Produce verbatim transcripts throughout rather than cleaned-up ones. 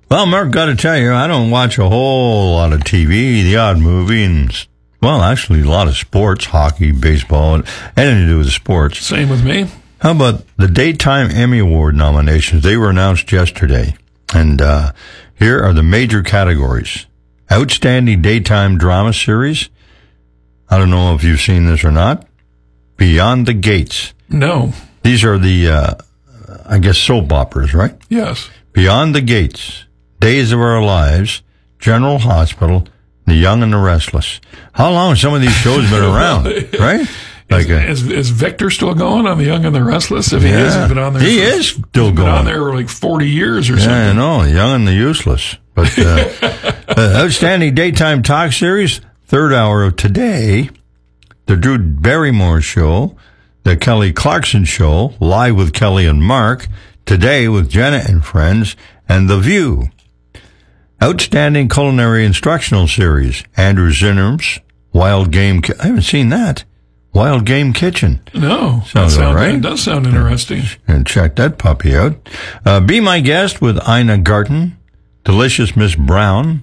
Well, Mark, got to tell you, I don't watch a whole lot of T V, the odd movie, and, well, actually a lot of sports, hockey, baseball, anything to do with sports. Same with me. How about the Daytime Emmy Award nominations? They were announced yesterday. And uh, here are the major categories. Outstanding Daytime Drama Series. I don't know if you've seen this or not. Beyond the Gates. No. These are the, uh, I guess, soap operas, right? Yes. Beyond the Gates, Days of Our Lives, General Hospital, The Young and the Restless. How long have some of these shows been around, right? Like is, a, is, is Victor still going on The Young and the Restless? If he yeah, is, he's been on there. He for, is still he's going. Been on there for like forty years or yeah, something. I know, The Young and the Useless. But uh, uh, Outstanding Daytime Talk Series, third hour of today, The Drew Barrymore Show, The Kelly Clarkson Show, Live with Kelly and Mark, Today with Jenna and Friends, and The View. Outstanding Culinary Instructional Series, Andrew Zinner's Wild Game... Ki- I haven't seen that. Wild Game Kitchen. No. Sounds that sound, all right. It does sound interesting. And check that puppy out. Uh, Be My Guest with Ina Garten. Delicious Miss Brown.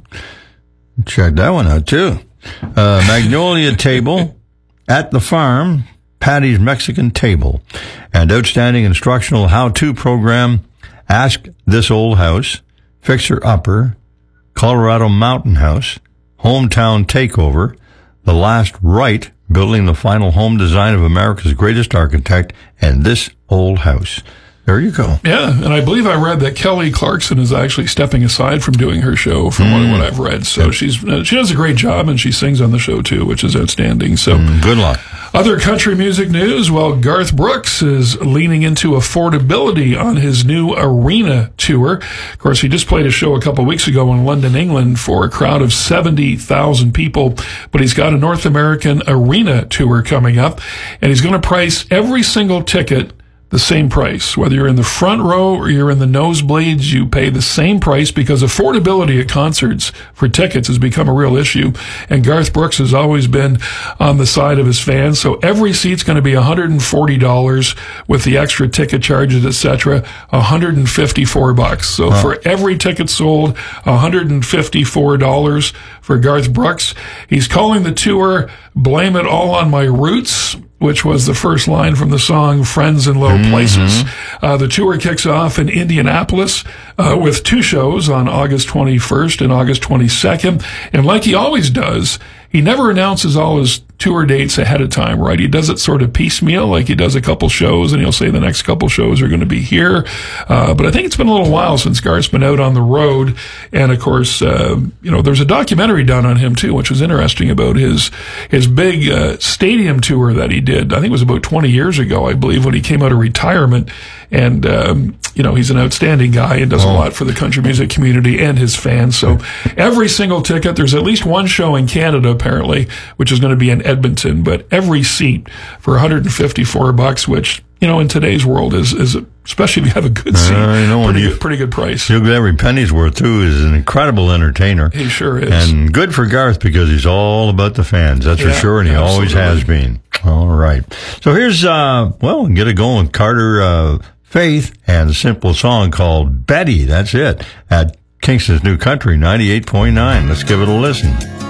Check that one out, too. Uh, Magnolia Table. At the Farm. Patty's Mexican Table. And Outstanding Instructional How-To Program. Ask This Old House. Fixer Upper. Colorado Mountain House. Hometown Takeover. The Last Right. Building the final home design of America's greatest architect, and This Old House. There you go. Yeah, and I believe I read that Kelly Clarkson is actually stepping aside from doing her show, from mm. what, what I've read. So she's uh, she does a great job, and she sings on the show too, which is outstanding. So mm, good luck. Other country music news, well, Garth Brooks is leaning into affordability on his new arena tour. Of course, he just played a show a couple weeks ago in London, England for a crowd of seventy thousand people, but he's got a North American arena tour coming up, and he's going to price every single ticket the same price. Whether you're in the front row or you're in the nosebleeds, you pay the same price because affordability at concerts for tickets has become a real issue. And Garth Brooks has always been on the side of his fans. So every seat's going to be one hundred forty dollars with the extra ticket charges, et cetera, one hundred fifty-four bucks. So wow. For every ticket sold, one hundred fifty-four dollars for Garth Brooks. He's calling the tour Blame It All on My Roots, which was the first line from the song Friends in Low mm-hmm. Places. Uh, the tour kicks off in Indianapolis uh, with two shows on August twenty-first and August twenty-second. And like he always does, he never announces all his tour dates ahead of time, right? He does it sort of piecemeal, like he does a couple shows, and he'll say the next couple shows are going to be here. Uh, but I think it's been a little while since Garth's been out on the road. And of course, uh, you know, there's a documentary done on him too, which was interesting about his, his big, uh, stadium tour that he did. I think it was about twenty years ago, I believe, when he came out of retirement. And, um, you know, he's an outstanding guy and does oh. a lot for the country music community and his fans. So every single ticket, there's at least one show in Canada, apparently, which is going to be in Edmonton, but every seat for one hundred fifty-four bucks, which, you know, in today's world is, is especially if you have a good seat, uh, you know, pretty, you, good, pretty good price. You'll get every penny's worth, too. He's an incredible entertainer. He sure is. And good for Garth because he's all about the fans, that's yeah, for sure, and he absolutely. always has been. All right. So here's, uh, well, get it going with Carter uh, Faith and a simple song called Betty. That's it. At Kingston's New Country ninety-eight point nine. Let's give it a listen.